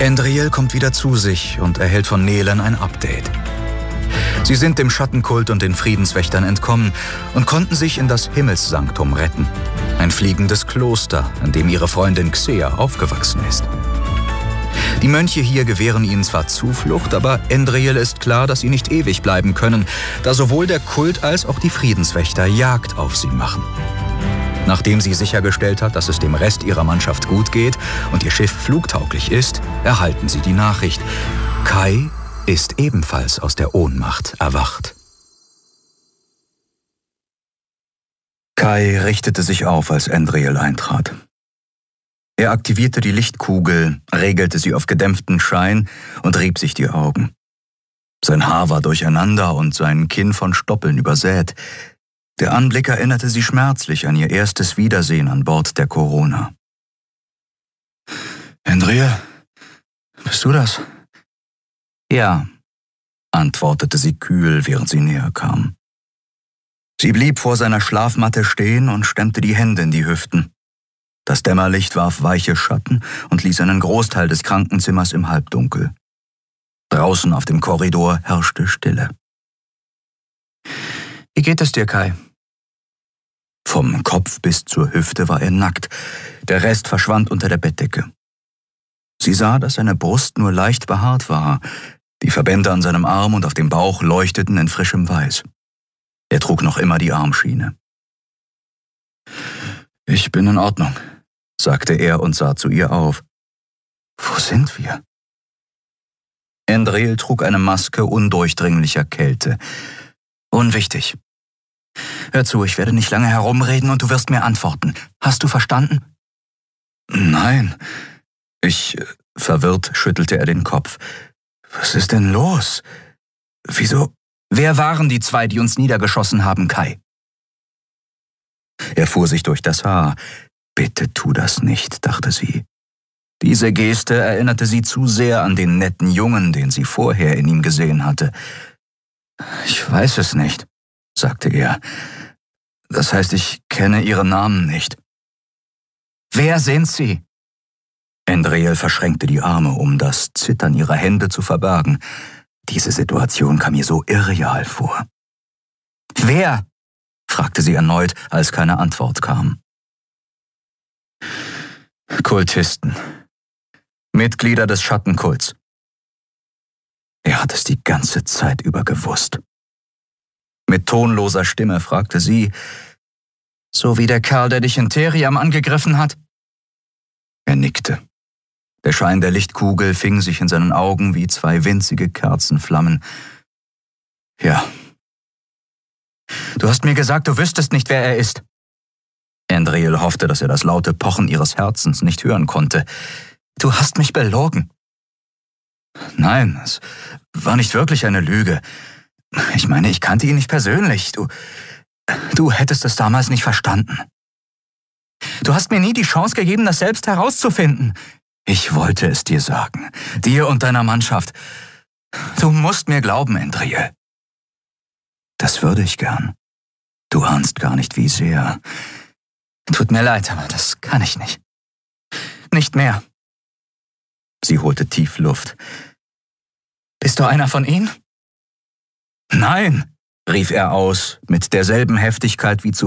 Endriel kommt wieder zu sich und erhält von Nelen ein Update. Sie sind dem Schattenkult und den Friedenswächtern entkommen und konnten sich in das Himmelssanktum retten. Ein fliegendes Kloster, in dem ihre Freundin Xea aufgewachsen ist. Die Mönche hier gewähren ihnen zwar Zuflucht, aber Endriel ist klar, dass sie nicht ewig bleiben können, da sowohl der Kult als auch die Friedenswächter Jagd auf sie machen. Nachdem sie sichergestellt hat, dass es dem Rest ihrer Mannschaft gut geht und ihr Schiff flugtauglich ist, erhalten sie die Nachricht: Kai ist ebenfalls aus der Ohnmacht erwacht. Kai richtete sich auf, als Endriel eintrat. Er aktivierte die Lichtkugel, regelte sie auf gedämpften Schein und rieb sich die Augen. Sein Haar war durcheinander und sein Kinn von Stoppeln übersät. Der Anblick erinnerte sie schmerzlich an ihr erstes Wiedersehen an Bord der Corona. »Endriel, bist du das?« »Ja«, antwortete sie kühl, während sie näher kam. Sie blieb vor seiner Schlafmatte stehen und stemmte die Hände in die Hüften. Das Dämmerlicht warf weiche Schatten und ließ einen Großteil des Krankenzimmers im Halbdunkel. Draußen auf dem Korridor herrschte Stille. »Wie geht es dir, Kai?« Vom Kopf bis zur Hüfte war er nackt, der Rest verschwand unter der Bettdecke. Sie sah, dass seine Brust nur leicht behaart war, die Verbände an seinem Arm und auf dem Bauch leuchteten in frischem Weiß. Er trug noch immer die Armschiene. »Ich bin in Ordnung«, sagte er und sah zu ihr auf. »Wo sind wir?« Endriel trug eine Maske undurchdringlicher Kälte. »Unwichtig. Hör zu, ich werde nicht lange herumreden und du wirst mir antworten. Hast du verstanden?« »Nein. Verwirrt schüttelte er den Kopf. »Was ist denn los? Wieso?« »Wer waren die zwei, die uns niedergeschossen haben, Kai?« Er fuhr sich durch das Haar. »Bitte tu das nicht«, dachte sie. Diese Geste erinnerte sie zu sehr an den netten Jungen, den sie vorher in ihm gesehen hatte. »Ich weiß es nicht«, sagte er. »Das heißt, ich kenne ihre Namen nicht.« »Wer sind sie?« Endriel verschränkte die Arme, um das Zittern ihrer Hände zu verbergen. Diese Situation kam ihr so irreal vor. »Wer?« fragte sie erneut, als keine Antwort kam. »Kultisten. Mitglieder des Schattenkults.« Er hat es die ganze Zeit über gewusst. Mit tonloser Stimme fragte sie: »So wie der Kerl, der dich in Theriam angegriffen hat?« Er nickte. Der Schein der Lichtkugel fing sich in seinen Augen wie zwei winzige Kerzenflammen. »Ja.« »Du hast mir gesagt, du wüsstest nicht, wer er ist.« Endriel hoffte, dass er das laute Pochen ihres Herzens nicht hören konnte. »Du hast mich belogen.« »Nein, es war nicht wirklich eine Lüge. Ich meine, ich kannte ihn nicht persönlich. Du hättest es damals nicht verstanden. Du hast mir nie die Chance gegeben, das selbst herauszufinden. Ich wollte es dir sagen, dir und deiner Mannschaft. Du musst mir glauben, Endriel.« »Das würde ich gern. Du ahnst gar nicht, wie sehr. Tut mir leid, aber das kann ich nicht. Nicht mehr.« Sie holte tief Luft. »Bist du einer von ihnen?« »Nein«, rief er aus, mit derselben Heftigkeit wie zuvor.